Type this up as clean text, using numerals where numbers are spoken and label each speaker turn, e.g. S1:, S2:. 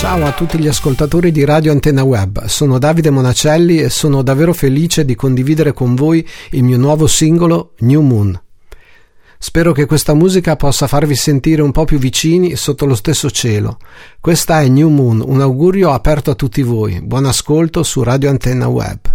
S1: Ciao a tutti gli ascoltatori di Radio Antenna Web, sono Davide Monacelli e sono davvero felice di condividere con voi il mio nuovo singolo New Moon. Spero che questa musica possa farvi sentire un po' più vicini sotto lo stesso cielo. Questa è New Moon, un augurio aperto a tutti voi. Buon ascolto su Radio Antenna Web.